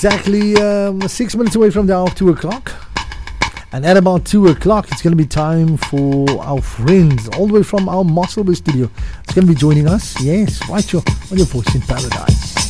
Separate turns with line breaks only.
Exactly 6 minutes away from the hour of 2 o'clock. And at about 2 o'clock, it's going to be time for our friends all the way from our Musselburgh studio. It's going to be joining us, yes, right here on your Voice in Paradise.